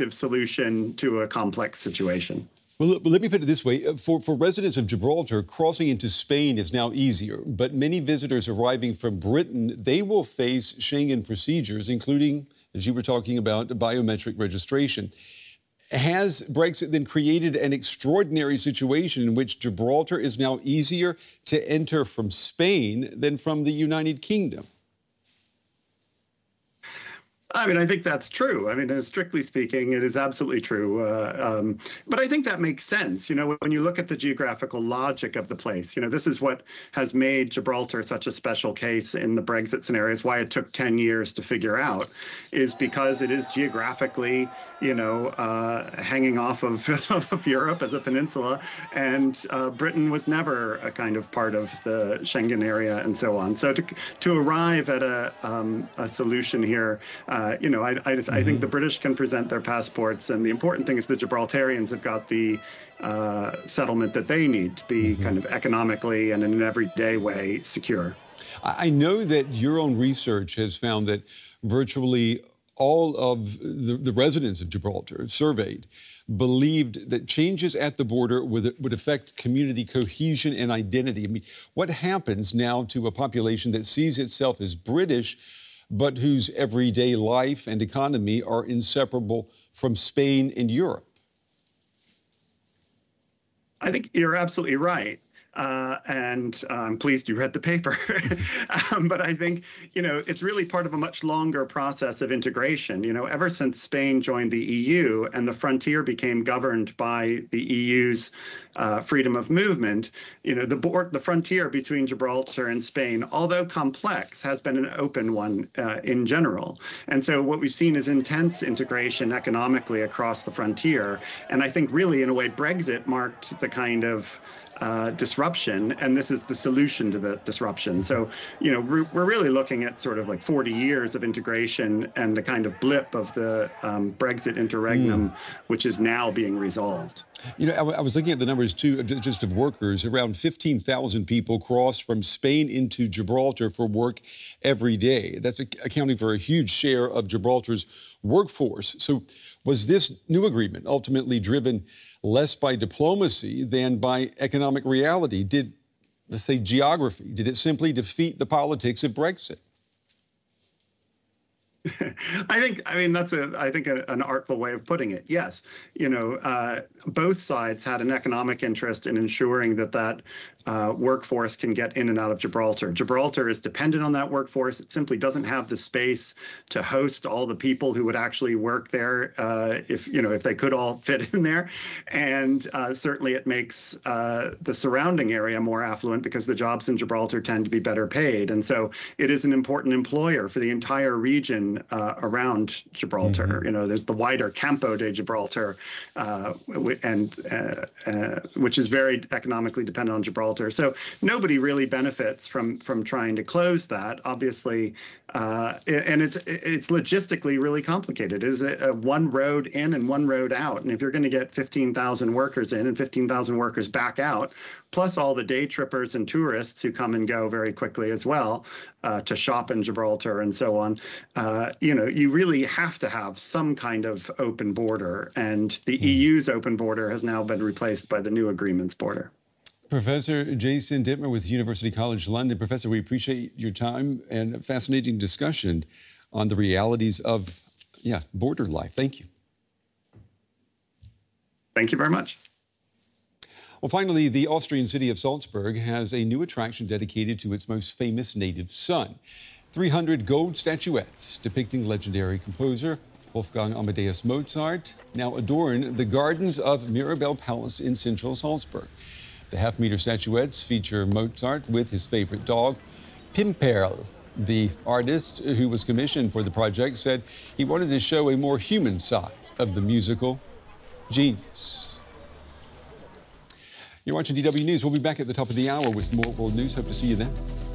effective solution to a complex situation. Well, let me put it this way. For residents of Gibraltar, crossing into Spain is now easier. But many visitors arriving from Britain, they will face Schengen procedures, including, as you were talking about, biometric registration. Has Brexit then created an extraordinary situation in which Gibraltar is now easier to enter from Spain than from the United Kingdom? I mean, I think that's true. I mean, strictly speaking, it is absolutely true. But I think that makes sense. You know, when you look at the geographical logic of the place, you know, this is what has made Gibraltar such a special case in the Brexit scenarios, why it took 10 years to figure out, is because it is geographically, you know, hanging off of Europe as a peninsula. And Britain was never a kind of part of the Schengen area and so on. So to arrive at a solution here, you know, I think the British can present their passports, and the important thing is the Gibraltarians have got the settlement that they need to be kind of economically and in an everyday way secure. I know that your own research has found that virtually all of the residents of Gibraltar surveyed believed that changes at the border would affect community cohesion and identity. I mean, what happens now to a population that sees itself as British, but whose everyday life and economy are inseparable from Spain and Europe? I think you're absolutely right. And I'm pleased you read the paper. But I think, you know, it's really part of a much longer process of integration. You know, ever since Spain joined the EU and the frontier became governed by the EU's freedom of movement, you know, the frontier between Gibraltar and Spain, although complex, has been an open one in general. And so what we've seen is intense integration economically across the frontier. And I think really, in a way, Brexit marked the kind of disruption, and this is the solution to the disruption. So, you know, we're really looking at sort of like 40 years of integration and the kind of blip of the Brexit interregnum, which is now being resolved. You know, I was looking at the numbers, too, just of workers. Around 15,000 people cross from Spain into Gibraltar for work every day. That's accounting for a huge share of Gibraltar's workforce. So was this new agreement ultimately driven less by diplomacy than by economic reality? Did, let's say, geography, did it simply defeat the politics of Brexit? I mean, that's an artful way of putting it. Yes, you know, both sides had an economic interest in ensuring that workforce can get in and out of Gibraltar. Gibraltar is dependent on that workforce. It simply doesn't have the space to host all the people who would actually work there if they could all fit in there. And certainly it makes the surrounding area more affluent because the jobs in Gibraltar tend to be better paid. And so it is an important employer for the entire region around Gibraltar. You know, there's the wider Campo de Gibraltar, which is very economically dependent on Gibraltar. So nobody really benefits from trying to close that, obviously, and it's logistically really complicated. It is a one road in and one road out, and if you're going to get 15,000 workers in and 15,000 workers back out, plus all the day trippers and tourists who come and go very quickly as well to shop in Gibraltar and so on, you know, you really have to have some kind of open border, and the EU's open border has now been replaced by the new agreement's border. Professor Jason Dittmer with University College London. Professor, we appreciate your time and a fascinating discussion on the realities of, border life. Thank you. Thank you very much. Well, finally, the Austrian city of Salzburg has a new attraction dedicated to its most famous native son. 300 gold statuettes depicting legendary composer Wolfgang Amadeus Mozart now adorn the gardens of Mirabell Palace in central Salzburg. The half-meter statuettes feature Mozart with his favorite dog, Pimperl. The artist who was commissioned for the project said he wanted to show a more human side of the musical genius. You're watching DW News. We'll be back at the top of the hour with more world news. Hope to see you then.